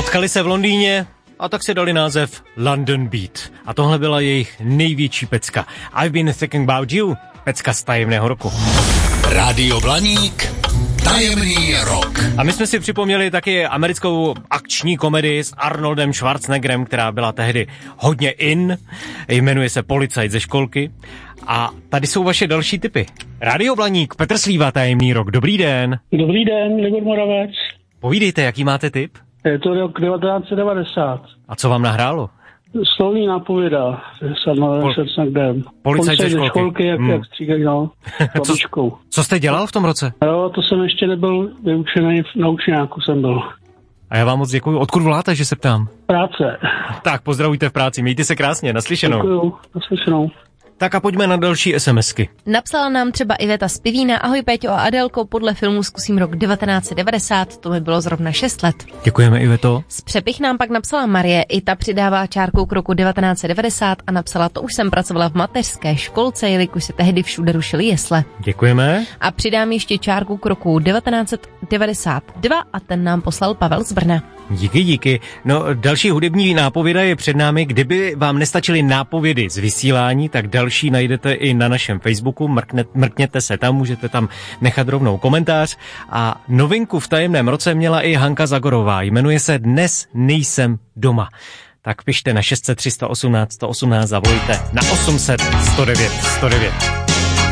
Potkali se v Londýně a tak si dali název London Beat. A tohle byla jejich největší pecka. I've been thinking about you. Pecka z tajemného roku. Rádio Blaník, tajemný rok. A my jsme si připomněli taky americkou akční komedii s Arnoldem Schwarzeneggerem, která byla tehdy hodně in. Jmenuje se Policajt ze školky. A tady jsou vaše další tipy. Rádio Blaník, Petr Slíva, tajemný rok. Dobrý den. Dobrý den, Libor Moravec. Povídejte, jaký máte tip? Je to rok 1990. A co vám nahrálo? Slovní nápověda, Policajt ze školky, jak stříkají, babičkou. Co jste dělal v tom roce? Jo, to jsem ještě nebyl vyučený, na učňáku jsem byl. A já vám moc děkuju. Odkud voláte, že se ptám? Práce. Tak, pozdravujte v práci, mějte se krásně, naslyšenou. Děkuju, naslyšenou. Tak a pojďme na další SMSky. Napsala nám třeba Iveta z Pivína. Ahoj Péťo a Adelko, podle filmu zkusím rok 1990, to mi bylo zrovna 6 let. Děkujeme, Iveto. Z Přepich nám pak napsala Marie, i ta přidává čárku k roku 1990 a napsala, to už jsem pracovala v mateřské školce, jelikož se tehdy všude rušily jesle. Děkujeme. A přidám ještě čárku k roku 1992 a ten nám poslal Pavel z Brna. Díky. No, další hudební nápověda je před námi. Kdyby vám nestačily nápovědy z vysílání, tak další najdete i na našem Facebooku. Mrkněte se tam, můžete tam nechat rovnou komentář. A novinku v tajemném roce měla i Hanka Zagorová. Jmenuje se Dnes nejsem doma. Tak pište na 600 318 118 a volejte na 800 109 109.